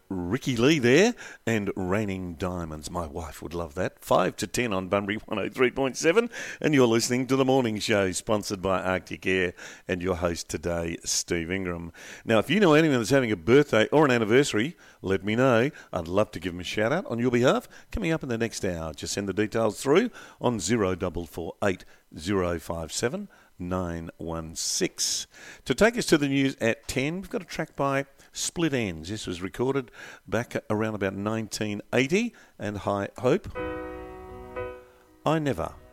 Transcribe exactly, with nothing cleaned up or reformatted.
Ricky Lee there and Raining Diamonds. My wife would love that. five to ten on Bunbury one oh three point seven. And you're listening to The Morning Show, sponsored by Arctic Air, and your host today, Steve Ingram. Now, if you know anyone that's having a birthday or an anniversary, let me know. I'd love to give them a shout out on your behalf. Coming up in the next hour, just send the details through on zero four four eight zero five seven nine one six. To take us to the news at ten, we've got a track by Split Ends. This was recorded back around about nineteen eighty, and High Hope. I Never.